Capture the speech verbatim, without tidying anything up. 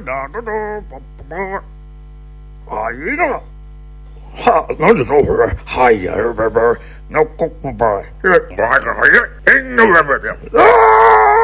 だだだパッパパあ、いいな。は、なんでそうこれ。はい、やるべべ。のこくば。え、ばかや、えんのべべ。ああ